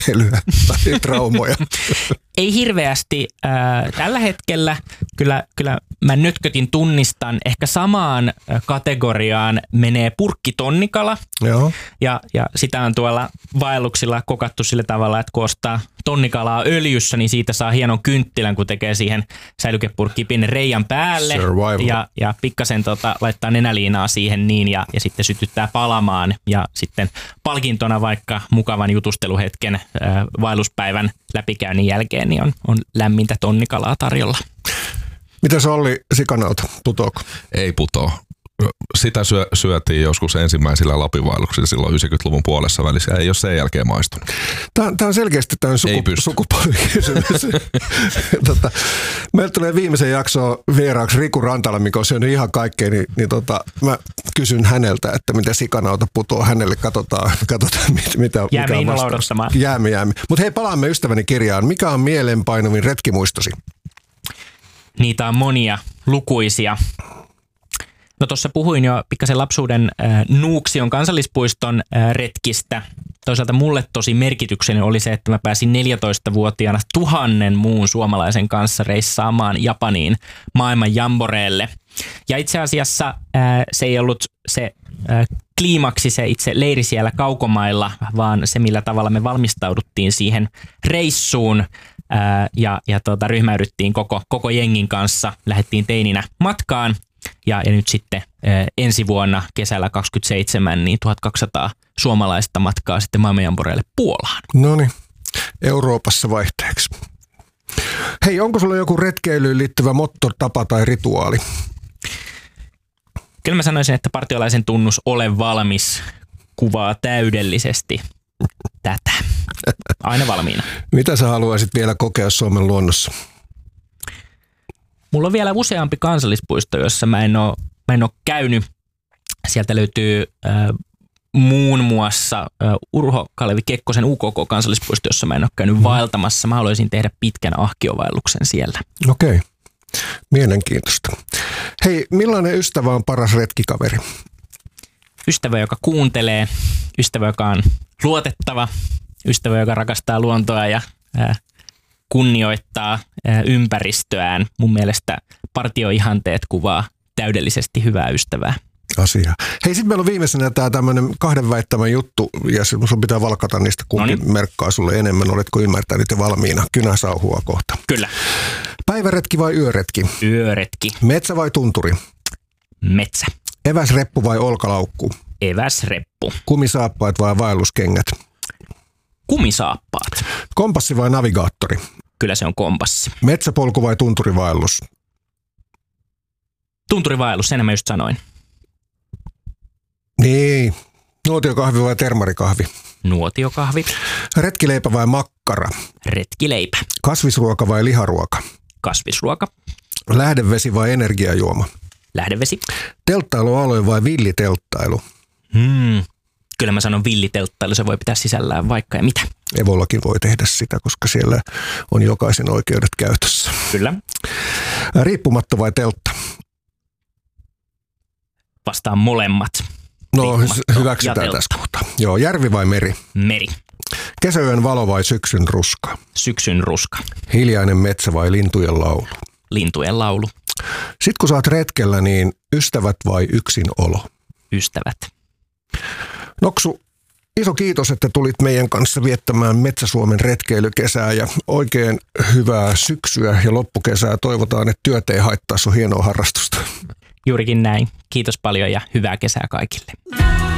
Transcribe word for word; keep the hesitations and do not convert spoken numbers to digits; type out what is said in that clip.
repeilyä tai traumoja? Ei hirveästi. Äh, tällä hetkellä kyllä, kyllä mä nötkötin tunnistan. Ehkä samaan kategoriaan menee purkkitonnikala. Joo. Ja, ja sitä on tuolla vaelluksilla kokattu sillä tavalla, että kun ostaa tonnikalaa öljyssä, niin siitä saa hienon kynttilän, kun tekee siihen säilykepurkkiin pienen reiän päälle. Survival. Ja, ja pikkasen tota, laittaa nenäliinaa siihen niin ja, ja sitten sytyttää palamaan. Ja sitten palkintona vaikka mukavan jutusteluhetken äh, vaelluspäivän läpikäynnin jälkeen niin on, on lämmintä tonnikalaa tarjolla. Mitäs Olli sikanauta, putoako? Ei putoo. Sitä syö, syötiin joskus ensimmäisillä Lapinvaelluksilla silloin yhdeksänkymmentäluvun puolessa välissä. Ei ole sen jälkeen maistunut. Tämä, tämä on selkeästi tämän suku, sukupolvikysymys. tota, meillä tulee viimeisen jaksoon vieraaksi Riku Rantala, mikä on syönyt ihan kaikkea, niin, niin tota, mä kysyn häneltä, että miten sikanauta putoo. Hänelle katsotaan, katsotaan mit, mitä jäämme mikä on vastaus. Jäämme, jäämme. Mutta hei, palaamme ystäväni kirjaan. Mikä on mieleenpainuvin retkimuistosi? Niitä on monia, lukuisia. No tuossa puhuin jo pikkasen lapsuuden äh, Nuuksion kansallispuiston äh, retkistä. Toisaalta mulle tosi merkitykseni oli se, että mä pääsin neljätoistavuotiaana tuhannen muun suomalaisen kanssa reissaamaan Japaniin maailman jamboreelle. Ja itse asiassa äh, se ei ollut se äh, kliimaksi se itse leiri siellä kaukomailla, vaan se millä tavalla me valmistauduttiin siihen reissuun äh, ja, ja tuota, ryhmäydyttiin koko, koko jengin kanssa, lähdettiin teininä matkaan. Ja, ja nyt sitten ää, ensi vuonna kesällä kaksikymmentäseitsemän niin tuhatkaksisataa suomalaista matkaa sitten maailmanjamboreille Puolaan. No niin, Euroopassa vaihteeksi. Hei, onko sulla joku retkeilyyn liittyvä motto, tapa tai rituaali? Kyllä mä sanoisin, että partiolaisen tunnus ole valmis kuvaa täydellisesti tätä. Aina valmiina. Mitä sä haluaisit vielä kokea Suomen luonnossa? Mulla on vielä useampi kansallispuisto, jossa mä en ole, mä en ole käynyt. Sieltä löytyy äh, muun muassa äh, Urho Kalevi Kekkosen U K K-kansallispuisto, jossa mä en ole käynyt mm. vaeltamassa. Mä haluaisin tehdä pitkän ahkiovaelluksen siellä. Okei, okay. Mielenkiintoista. Hei, millainen ystävä on paras retkikaveri? Ystävä, joka kuuntelee, ystävä, joka on luotettava, ystävä, joka rakastaa luontoa ja äh, kunnioittaa ympäristöään. Mun mielestä partioihanteet kuvaa täydellisesti hyvää ystävää. Asia. Hei, sitten meillä on viimeisenä tämä tämmöinen kahden väittämän juttu, ja sun pitää valkata niistä, kumpi Noniin. merkkaa sulle enemmän. Oletko ymmärtänyt ja valmiina? Kynäsauhua kohta. Kyllä. Päiväretki vai yöretki? Yöretki. Metsä vai tunturi? Metsä. Eväsreppu vai olkalaukku? Eväsreppu. Kumisaappaat vai vaelluskengät? Kumisaappaat. Kompassi vai navigaattori? Kyllä se on kompassi. Metsäpolku vai tunturivaellus? Tunturivaellus, sen mä just sanoin. Niin. Nuotiokahvi vai termarikahvi? Nuotiokahvi. Retkileipä vai makkara? Retkileipä. Kasvisruoka vai liharuoka? Kasvisruoka. Lähdevesi vai energiajuoma? Lähdevesi. Telttailualue vai villitelttailu? Hmm. Kyllä mä sanon villitelttailu, se voi pitää sisällään vaikka ja mitä. Evollakin voi tehdä sitä, koska siellä on jokaisen oikeudet käytössä. Kyllä. Riippumatto vai teltta? Vastaan molemmat. No hyväksytään tässä kohtaa. Joo, järvi vai meri? Meri. Kesäyön valo vai syksyn ruska? Syksyn ruska. Hiljainen metsä vai lintujen laulu? Lintujen laulu. Sitten kun sä oot retkellä, niin ystävät vai yksinolo? Ystävät. Noksu, iso kiitos, että tulit meidän kanssa viettämään Metsä-Suomen retkeilykesää ja oikein hyvää syksyä ja loppukesää. Toivotaan, että työt ei haittaa sun hienoa harrastusta. Juurikin näin. Kiitos paljon ja hyvää kesää kaikille.